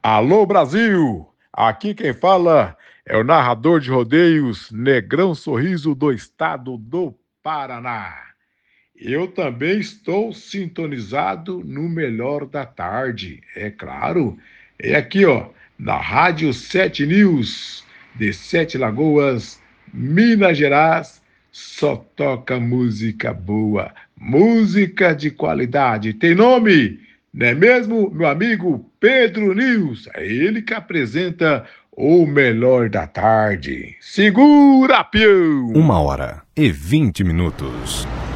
Alô Brasil! Aqui quem fala é o narrador de rodeios Negrão Sorriso do estado do Paraná. Eu também estou sintonizado no melhor da tarde, é claro. É aqui, ó, na Rádio 7 News, de Sete Lagoas, Minas Gerais. Só toca música boa, música de qualidade. Tem nome, não é mesmo, meu amigo Pedro News? É ele que apresenta o melhor da tarde. Segura, peão! 1h20.